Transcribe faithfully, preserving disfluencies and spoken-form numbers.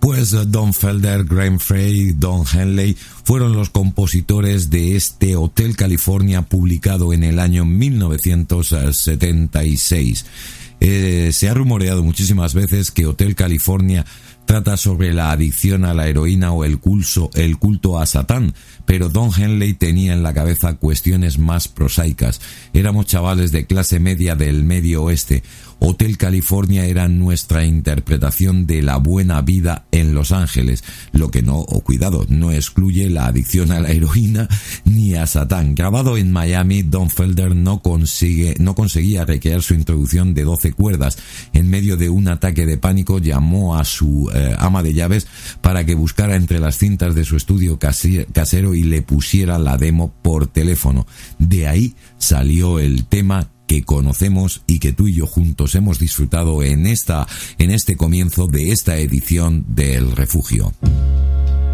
Pues Don Felder, Graham Frey, Don Henley fueron los compositores de este Hotel California, publicado en el año mil novecientos setenta y seis. Eh, se ha rumoreado muchísimas veces que Hotel California trata sobre la adicción a la heroína o el culto, el culto a Satán, pero Don Henley tenía en la cabeza cuestiones más prosaicas. Éramos chavales de clase media del Medio Oeste. Hotel California era nuestra interpretación de la buena vida en Los Ángeles, lo que no, o oh, cuidado, no excluye la adicción a la heroína ni a Satán. Grabado en Miami, Don Felder no consigue, no conseguía recrear su introducción de doce cuerdas. En medio de un ataque de pánico llamó a su eh, ama de llaves para que buscara entre las cintas de su estudio casero y le pusiera la demo por teléfono. De ahí salió el tema que conocemos y que tú y yo juntos hemos disfrutado en esta, en este comienzo de esta edición del Refugio.